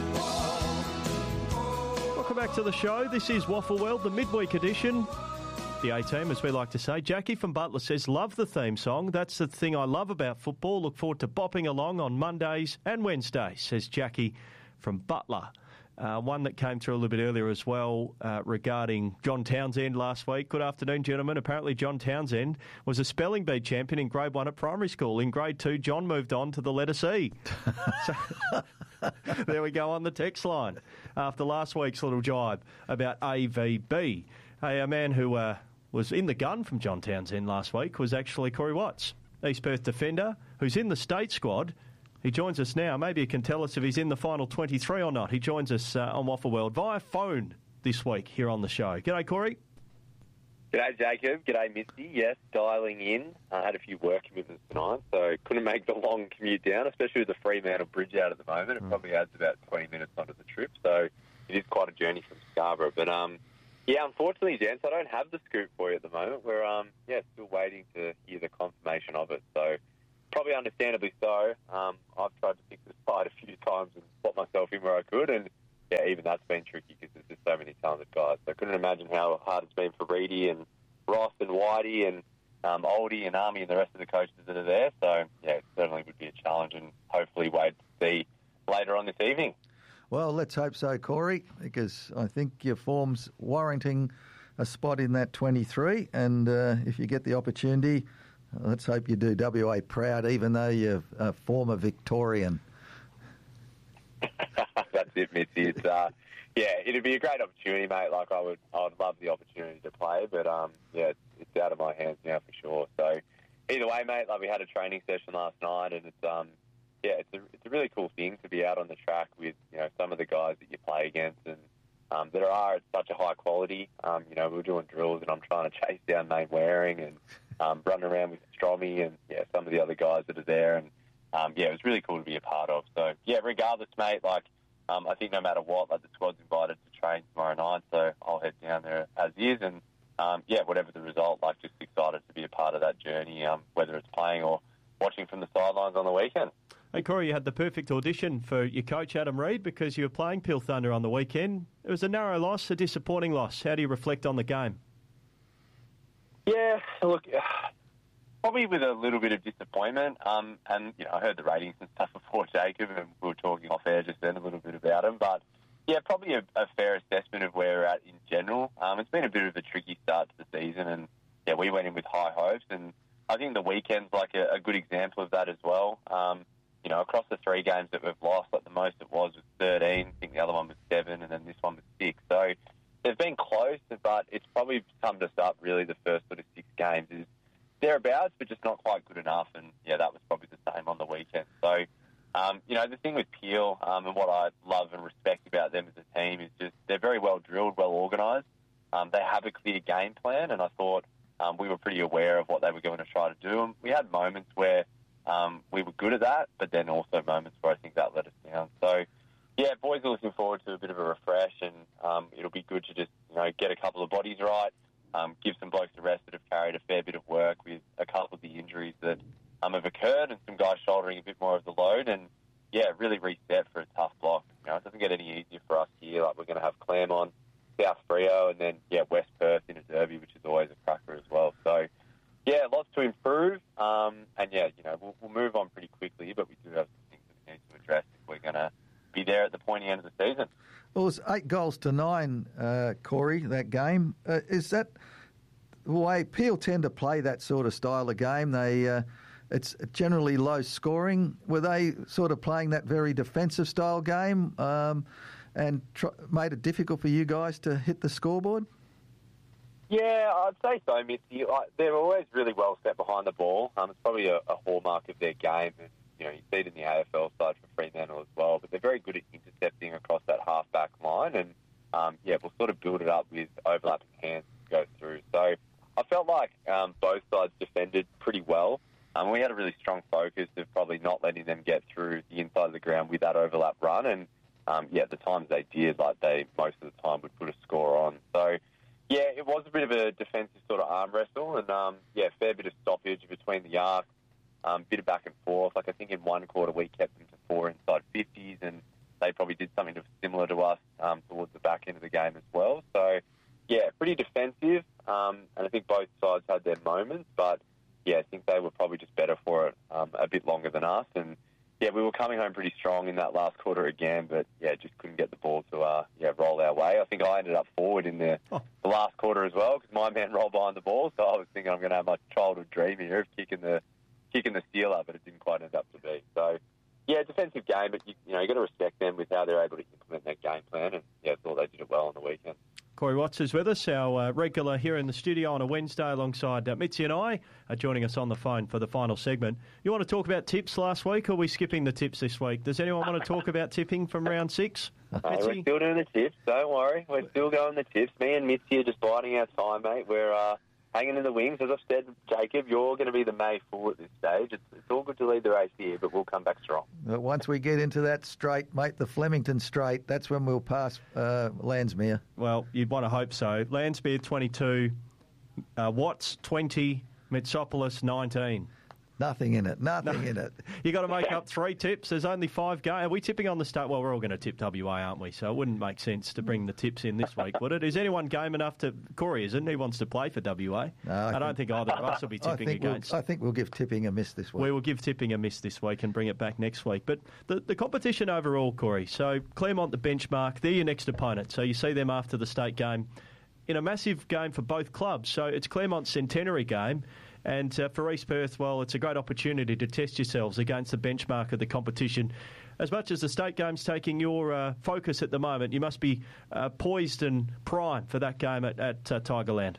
football. Welcome back to the show. This is Waffle World, the midweek edition. The A-team, as we like to say. Jackie from Butler says, love the theme song. That's the thing I love about football. Look forward to bopping along on Mondays and Wednesdays, says Jackie from Butler. Uh, one that came through a little bit earlier as well uh, regarding John Townsend last week. Good afternoon, gentlemen. Apparently John Townsend was a spelling bee champion in grade one at primary school. In grade two, John moved on to the letter C. So, there we go on the text line after last week's little jibe about A V B. Hey, a man who uh, was in the gun from John Townsend last week was actually Corey Watts, East Perth defender, who's in the state squad. He joins us now. Maybe he can tell us if he's in the final twenty-three or not. He joins us uh, on Waffle World via phone this week here on the show. G'day, Corey. G'day, Jacob. G'day, Mitzi. Yes, dialing in. I had a few work commitments tonight, so couldn't make the long commute down, especially with the Fremantle Bridge out at the moment. It probably adds about twenty minutes onto the trip, so it is quite a journey from Scarborough. But, um, yeah, unfortunately, gents, I don't have the scoop for you at the moment. We're, um, yeah, still waiting to hear the confirmation of it, so probably understandably so. Um, I've tried to pick the side a few times and put myself in where I could, and yeah, even that's been tricky because there's just so many talented guys. So I couldn't imagine how hard it's been for Reedy and Ross and Whitey and um, Oldie and Army and the rest of the coaches that are there. So, yeah, it certainly would be a challenge and hopefully wait to see later on this evening. Well, let's hope so, Corey, because I think your form's warranting a spot in that twenty-three. And uh, if you get the opportunity, let's hope you do W A proud, even though you're a former Victorian. That's it, Mitzi. It's, uh, yeah, it'd be a great opportunity, mate. Like, I would I would love the opportunity to play, but, um, yeah, it's, it's out of my hands now for sure. So, either way, mate, like, we had a training session last night, and it's, um, yeah, it's a, it's a really cool thing to be out on the track with, you know, some of the guys that you play against, and um, that are at such a high quality. Um, you know, we were doing drills, and I'm trying to chase down Main Waring and um, running around with Stromy and, yeah, some of the other guys that are there, and, um, yeah, it was really cool to be a part of. So, yeah, regardless, mate, like, Um, I think no matter what, like the squad's invited to train tomorrow night, so I'll head down there as is. And, um, yeah, whatever the result, like just excited to be a part of that journey, um, whether it's playing or watching from the sidelines on the weekend. Hey, Corey, you had the perfect audition for your coach, Adam Reid, because you were playing Peel Thunder on the weekend. It was a narrow loss, a disappointing loss. How do you reflect on the game? Yeah, look, probably with a little bit of disappointment. Um, and, you know, I heard the ratings and stuff before, Jacob, and we were talking off air just then a little bit about them. But, yeah, probably a, a fair assessment of where we're at in general. Um, it's been a bit of a tricky start to the season, and, yeah, we went in with high hopes. And I think the weekend's like a, a good example of that as well. Um, you know, across the three games that we've lost, like the most it was was thirteen. I think the other one was seven, and then this one was six. So they've been close, but it's probably summed us up, really, the first sort of six games is thereabouts, but just not quite good enough. And, yeah, that was probably the same on the weekend. So, um, you know, the thing with Peel um, and what I love and respect about them as a team is just they're very well drilled, well organised. Um, they have a clear game plan, and I thought um, we were pretty aware of what they were going to try to do. And we had moments where um, we were good at that, but then also moments where I think that let us down. So, yeah, boys are looking forward to a bit of a refresh, and um, it'll be good to just, you know, get a couple of bodies right. Um, give some blokes a rest that have carried a fair bit of work with a couple of the injuries that um, have occurred, and some guys shouldering a bit more of the load, and, yeah, really reset for a tough block. You know, it doesn't get any easier for us here. Like, we're going to have Claremont, South Freo, and then, yeah, West Perth in a derby, which is always a cracker as well. So, yeah, lots to improve, um, and, yeah, you know, we'll, we'll move on pretty quickly, but we do have some things that we need to address if we're going to be there at the pointy end of the season. Well, it was eight goals to nine, uh, Corey, that game. Uh, is that the way Peel tend to play that sort of style of game? They, uh, it's generally low scoring. Were they sort of playing that very defensive style game um, and tr- made it difficult for you guys to hit the scoreboard? Yeah, I'd say so, Mitzi. They're always really well set behind the ball. Um, it's probably a, a hallmark of their game. And, you know, you see it in the A F L side for Fremantle as well, but they're very good at intercepting across that half-back line, and, um, yeah, we'll sort of build it up with overlapping hands to go through. So I felt like um, both sides defended pretty well. Um, we had a really strong focus of probably not letting them get through the inside of the ground with that overlap run, and, um, yeah, the times they did, like, they most of the time would put a score on. So, yeah, it was a bit of a defensive sort of arm wrestle, and, um, yeah, a fair bit of stoppage between the arcs. Um, bit of back and forth. Like, I think in one quarter we kept them to four inside fifties, and they probably did something similar to us um, towards the back end of the game as well. So, yeah, pretty defensive, um, and I think both sides had their moments, but, yeah, I think they were probably just better for it um, a bit longer than us. And, yeah, we were coming home pretty strong in that last quarter again, but, yeah, just couldn't get the ball to uh, yeah roll our way. I think I ended up forward in the, oh. the last quarter as well, because my man rolled behind the ball, so I was thinking I'm going to have my childhood dream here of kicking the kicking the stealer, but it didn't quite end up to be. So, yeah, defensive game, but, you, you know, you've got to respect them with how they're able to implement their game plan, and, yeah, I thought they did it well on the weekend. Corey Watts is with us, our uh, regular here in the studio on a Wednesday alongside uh, Mitzi and I, are joining us on the phone for the final segment. You want to talk about tips last week, or are we skipping the tips this week? Does anyone want to talk about tipping from round six? Uh, we're still doing the tips, don't worry. We're still going the tips. Me and Mitzi are just biding our time, mate. We're uh, hanging in the wings. As I've said, Jacob, you're going to be the May Fool at this stage. It's, it's all good to lead the race here, but we'll come back strong. But once we get into that straight, mate, the Flemington straight, that's when we'll pass uh, Landsmere. Well, you'd want to hope so. Landsmere, twenty-two. Uh, Watts, twenty. Mitsopolis, nineteen. Nothing in it. Nothing No. in it. You got to make up three tips. There's only five games. Are we tipping on the start? Well, we're all going to tip W A, aren't we? So it wouldn't make sense to bring the tips in this week, would it? Is anyone game enough to... Corey isn't. He wants to play for W A. No, I, I don't think, think either of us will be tipping I think against... We'll, I think we'll give tipping a miss this week. We will give tipping a miss this week and bring it back next week. But the, the competition overall, Corey, so Claremont, the benchmark, they're your next opponent. So you see them after the state game in a massive game for both clubs. So it's Claremont's centenary game. And uh, for East Perth, well, it's a great opportunity to test yourselves against the benchmark of the competition. As much as the state game's taking your uh, focus at the moment, you must be uh, poised and primed for that game at, at uh, Tigerland.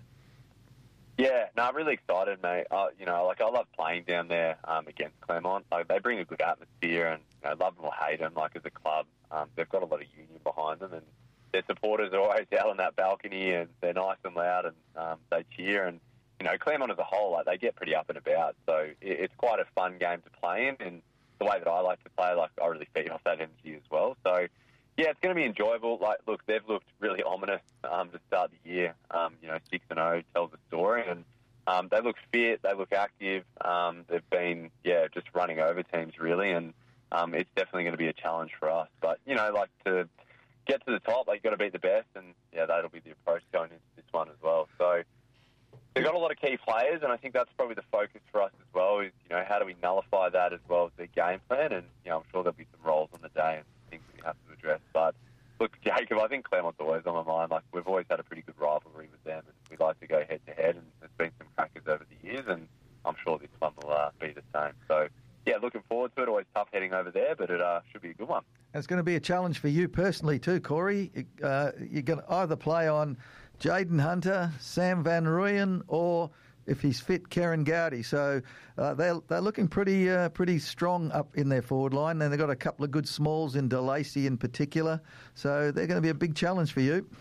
Yeah, no, I'm really excited, mate. Uh, you know, like I love playing down there um, against Claremont. Like they bring a good atmosphere, and you know, love them or hate them. Like as a club, um, they've got a lot of union behind them, and their supporters are always out on that balcony, and they're nice and loud, and um, they cheer and. You know, Claremont as a whole, like they get pretty up and about, so it's quite a fun game to play in, and the way that I like to play, like I really feed off that energy as well. So, yeah, it's going to be enjoyable. Like, look, they've looked really ominous um, to start the year. Um, you know, six and zero tells a story, and um, they look fit, they look active. Um, they've been, yeah, just running over teams really, and um, it's definitely going to be a challenge for us. But you know, like to get to the top, like, you've got to beat the best, and yeah, that'll be the approach going into this one as well. So. They've got a lot of key players, and I think that's probably the focus for us as well, is, you know, how do we nullify that as well as their game plan? And, you know, I'm sure there'll be some roles on the day and things that we have to address. But, look, Jacob, I think Claremont's always on my mind. Like, we've always had a pretty good rivalry with them, and we like to go head-to-head, and there's been some crackers over the years, and I'm sure this one will uh, be the same. So, yeah, looking forward to it. Always tough heading over there, but it uh, should be a good one. And it's going to be a challenge for you personally too, Corey. Uh, you're going to either play on Jaden Hunter, Sam Van Rooyen, or... if he's fit, Karen Gowdy. So uh, they're, they're looking pretty uh, pretty strong up in their forward line. And they've got a couple of good smalls in DeLacy in particular. So they're going to be a big challenge for you.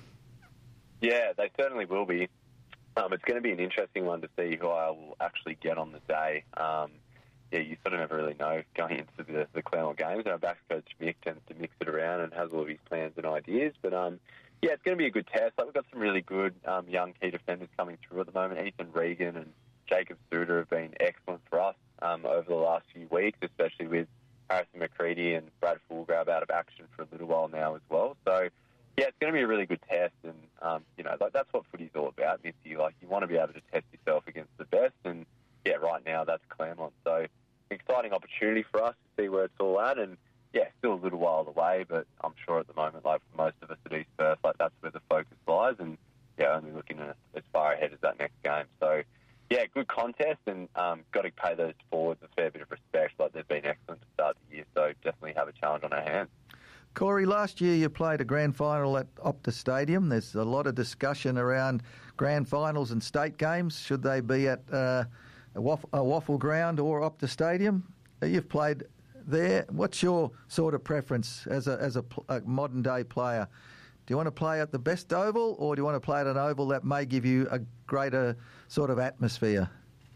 Yeah, they certainly will be. Um, it's going to be an interesting one to see who I will actually get on the day. Um, yeah, you sort of never really know going into the, the Claremont games. Our backs coach Mick tends to mix it around and has all of his plans and ideas. But um, yeah, it's going to be a good test. Like, we've got some really good um, young key defenders coming through at the moment. Ethan Regan and Jacob Suter have been excellent for us um, over the last few weeks, especially with Harrison McCready and Brad Fulgrab out of action for a little while now as well. So, yeah, it's going to be a really good test, and, um, you know, like, that's what footy's all about, Mitzi. Like, you want to be able to test yourself against the best, and, yeah, right now that's Claremont. So, exciting opportunity for us to see where it's all at, and, yeah, still a little while away, but I'm sure at the moment, like for most of us at East Perth, like that's where the focus lies, and yeah, only looking at as far ahead as that next game. So, yeah, good contest, and um, got to pay those forwards a fair bit of respect. Like, they've been excellent to start the year, so definitely have a challenge on our hands. Corey, last year you played a grand final at Optus Stadium. There's a lot of discussion around grand finals and state games. Should they be at uh, a, waffle, a waffle ground or Optus Stadium? You've played there. What's your sort of preference as a as a, a modern day player? Do you want to play at the best oval, or do you want to play at an oval that may give you a greater sort of atmosphere?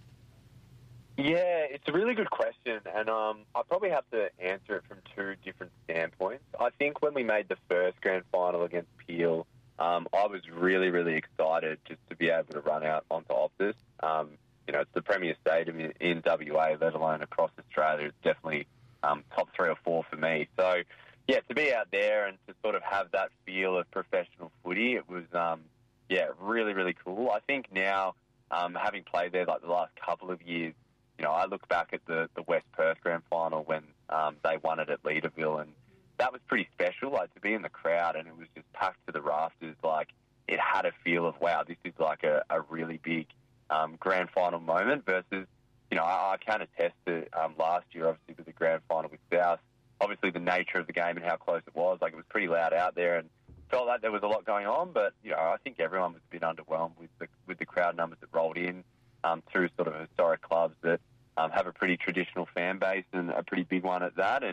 Yeah, it's a really good question, and um, I probably have to answer it from two different standpoints. I think when we made the first grand final against Peel, um, I was really, really excited just to be able to run out onto Optus. Um, you know, it's the premier stadium in, in W A, let alone across Australia. It's definitely Um, top three or four for me. So, yeah, to be out there and to sort of have that feel of professional footy, it was, um, yeah, really, really cool. I think now, um, having played there like the last couple of years, you know, I look back at the, the West Perth Grand Final when um, they won it at Leaderville, and that was pretty special, like to be in the crowd, and it was just packed to the rafters. Like, it had a feel of, wow, this is like a, a really big um, Grand Final moment versus, you know, I, I can attest to um, last year, obviously, with the grand final with South. Obviously, the nature of the game and how close it was, like, it was pretty loud out there, and felt like there was a lot going on. But, you know, I think everyone was a bit underwhelmed with the with the crowd numbers that rolled in um, through sort of historic clubs that um, have a pretty traditional fan base and a pretty big one at that. And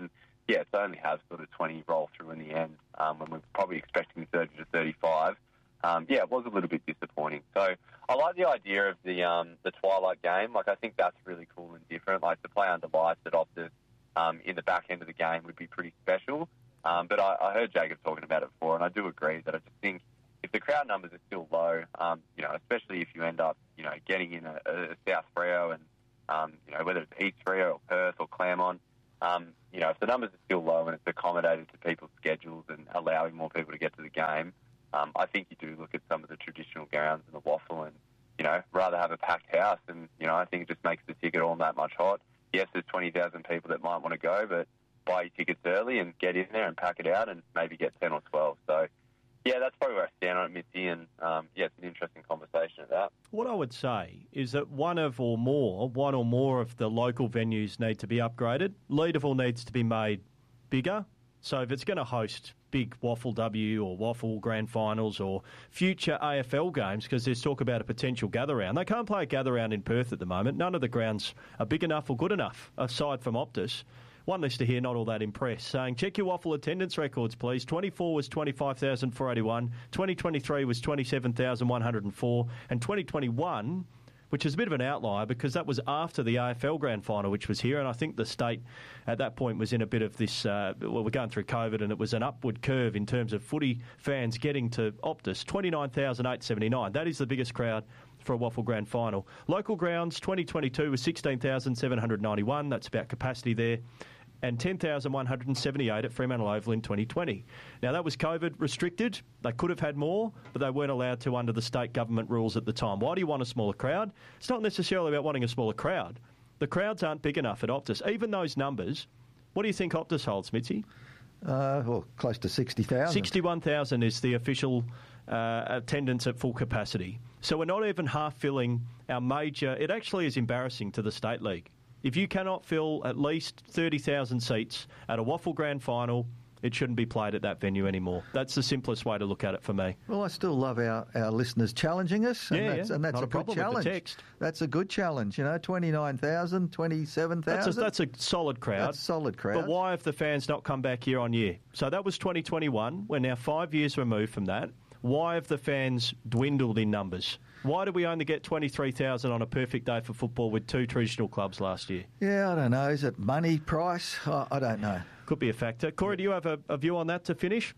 yeah, it's only have sort of twenty roll through in the end um, when we're probably expecting thirty to thirty-five. Um, yeah, it was a little bit disappointing. So I like the idea of the um, the twilight game. Like, I think that's really cool and different. Like, to play under lights at Optus um, in the back end of the game would be pretty special. Um, but I, I heard Jacob talking about it before, and I do agree that I just think if the crowd numbers are still low, um, you know, especially if you end up, you know, getting in a, a South Freo and, um, you know, whether it's East Freo or Perth or Claremont, um, you know, if the numbers are still low and it's accommodated to people's schedules and allowing more people to get to the game, um, I think you do look at some of the traditional grounds in the Waffle and, you know, rather have a packed house. And, you know, I think it just makes the ticket all that much hot. Yes, there's twenty thousand people that might want to go, but buy your tickets early and get in there and pack it out and maybe get ten or twelve. So, yeah, that's probably where I stand on it, Mitzi, and um, yeah, it's an interesting conversation at that. What I would say is that one of or more, one or more of the local venues need to be upgraded. Leederville needs to be made bigger. So if it's going to host big Waffle W or Waffle Grand Finals or future A F L games, because there's talk about a potential gather-round, they can't play a gather-round in Perth at the moment. None of the grounds are big enough or good enough, aside from Optus. One listener here, not all that impressed, saying, check your Waffle attendance records, please. twenty-four was twenty-five thousand four hundred eighty-one, twenty twenty-three was twenty-seven thousand one hundred four, and twenty twenty-one, which is a bit of an outlier because that was after the A F L Grand Final, which was here, and I think the state at that point was in a bit of this, uh, well, we're going through COVID, and it was an upward curve in terms of footy fans getting to Optus, twenty-nine thousand eight hundred seventy-nine. That is the biggest crowd for a Waffle Grand Final. Local grounds, twenty twenty-two was sixteen thousand seven hundred ninety-one. That's about capacity there. And ten thousand one hundred seventy-eight at Fremantle Oval in twenty twenty. Now, that was COVID restricted. They could have had more, but they weren't allowed to under the state government rules at the time. Why do you want a smaller crowd? It's not necessarily about wanting a smaller crowd. The crowds aren't big enough at Optus. Even those numbers, what do you think Optus holds, Mitzi? Uh, well, close to sixty thousand. sixty-one thousand is the official uh, attendance at full capacity. So we're not even half filling our major... It actually is embarrassing to the State League. If you cannot fill at least thirty thousand seats at a Waffle Grand Final, it shouldn't be played at that venue anymore. That's the simplest way to look at it for me. Well, I still love our, our listeners challenging us. And yeah, that's, yeah. and that's Not a, a good problem challenge. with the text. That's a good challenge, you know, twenty-nine thousand, twenty-seven thousand. That's a, that's a solid crowd. That's a solid crowd. But why have the fans not come back year on year? So that was twenty twenty-one. We're now five years removed from that. Why have the fans dwindled in numbers? Why did we only get twenty-three thousand on a perfect day for football with two traditional clubs last year? Yeah, I don't know. Is it money, price? I, I don't know. Could be a factor. Corey, do you have a, a view on that to finish?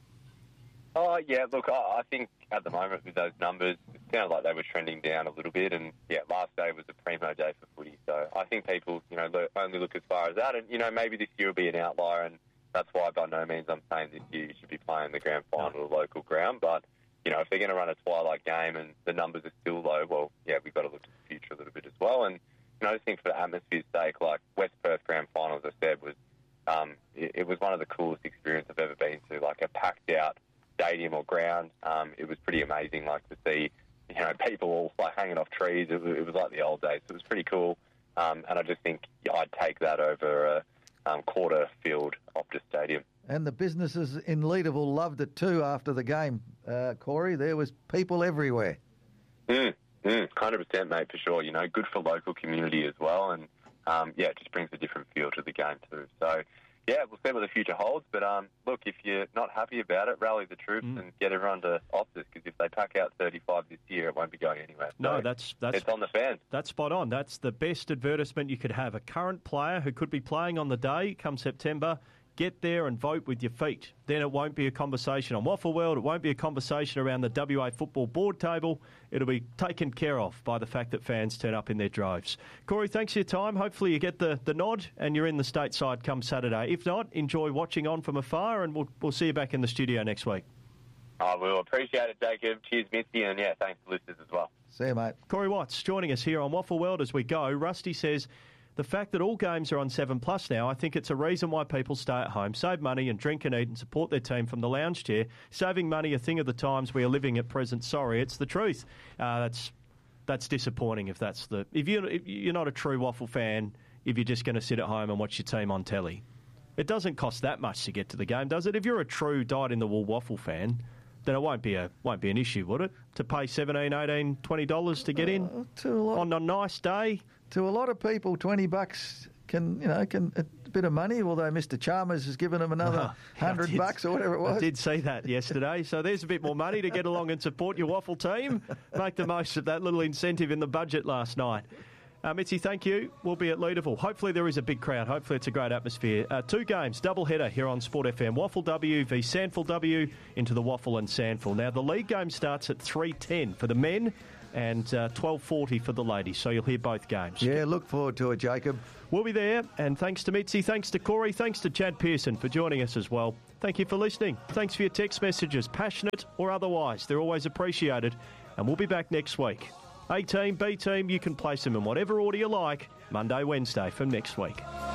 Oh, yeah, look, I, I think at the moment with those numbers, it sounds like they were trending down a little bit. And, yeah, last day was a primo day for footy. So I think people, you know, lo- only look as far as that. And, you know, maybe this year will be an outlier. And that's why by no means I'm saying this year you should be playing the grand final at a local ground. But, you know, if they're going to run a twilight game and the numbers are still low, well, yeah, we've got to look to the future a little bit as well. And, you know, I just think for the atmosphere's sake, like West Perth Grand Final, as I said, was um, it, it was one of the coolest experiences I've ever been to, like a packed-out stadium or ground. Um, it was pretty amazing, like, to see, you know, people all, like, hanging off trees. It, it was like the old days. So it was pretty cool. Um, and I just think yeah, I'd take that over a um, quarter-field Optus Stadium. And the businesses in Leederville loved it too after the game, uh, Corey. There was people everywhere. Mm, mm, one hundred percent, mate, for sure. You know, good for local community as well. And, um, yeah, it just brings a different feel to the game too. So, yeah, we'll see what the future holds. But, um, look, if you're not happy about it, rally the troops mm. and get everyone to Optus, because if they pack out thirty-five this year, it won't be going anywhere. No, so that's, that's... It's on the fans. That's spot on. That's the best advertisement you could have. A current player who could be playing on the day come September... Get there and vote with your feet. Then it won't be a conversation on Waffle World. It won't be a conversation around the W A football board table. It'll be taken care of by the fact that fans turn up in their droves. Corey, thanks for your time. Hopefully you get the, the nod and you're in the stateside come Saturday. If not, enjoy watching on from afar, and we'll, we'll see you back in the studio next week. I will. Appreciate it, Jacob. Cheers, Mitzi, and, yeah, thanks to listeners as well. See you, mate. Corey Watts joining us here on Waffle World as we go. Rusty says... The fact that all games are on seven plus now, I think it's a reason why people stay at home, save money and drink and eat and support their team from the lounge chair. Saving money, a thing of the times we are living at present. Sorry, it's the truth. Uh, that's that's disappointing if that's the... If you're, if you're not a true Waffle fan, if you're just going to sit at home and watch your team on telly. It doesn't cost that much to get to the game, does it? If you're a true dyed-in-the-wool Waffle fan, then it won't be a won't be an issue, would it? To pay seventeen, eighteen, twenty dollars to get in uh, to a lot, on a nice day? To a lot of people, twenty bucks can, you know, can uh, bit of money, although Mister Chalmers has given them another Oh, I hundred did- bucks or whatever it was. I did see that yesterday. So there's a bit more money to get along and support your waffle team. Make the most of that little incentive in the budget last night. Uh, Mitzi, thank you. We'll be at Leederville. Hopefully there is a big crowd. Hopefully it's a great atmosphere. Uh, two games, double header here on Sport F M. Waffle W v Sandford W into the Waffle and Sandford. Now the league game starts at three ten for the men and uh, twelve forty for the ladies. So you'll hear both games. Yeah, look forward to it, Jacob. We'll be there. And thanks to Mitzi, thanks to Corey, thanks to Chad Pearson for joining us as well. Thank you for listening. Thanks for your text messages, passionate or otherwise. They're always appreciated. And we'll be back next week. A team, B team, you can place them in whatever order you like, Monday, Wednesday from next week.